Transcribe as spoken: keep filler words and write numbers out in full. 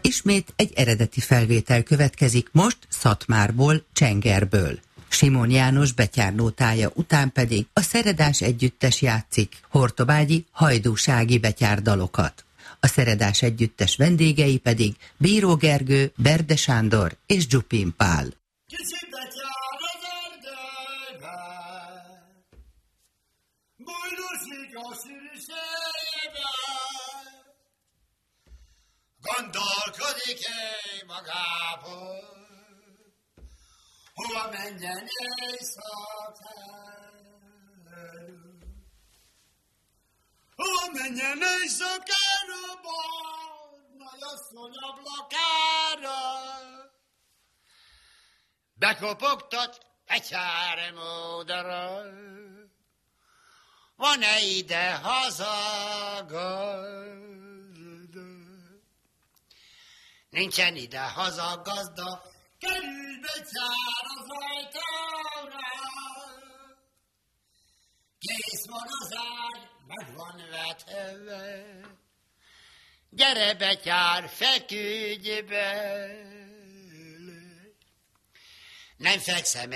Ismét egy eredeti felvétel következik, most Szatmárból, Csengerből. Simon János betyárnótája után pedig a Szeredás együttes játszik Hortobágyi hajdúsági betyárdalokat. A Szeredás együttes vendégei pedig Bíró Gergő, Berde Sándor és Dzsupin Pál. Kicsi betyár az erdőbe, bújdosik a szűrűségbe, gondolkodik én magából, hova menjen éjszakára, hova menjen éjszakára, nagy asszony ablakára. Bekopogtat betyár módra, van-e ide hazagazda? Nincsen ide hazagazda, kerülj betyár az ajtóra. Kész van az ágy, meg van vetve, gyere betyár, feküdj be. Nem fekszem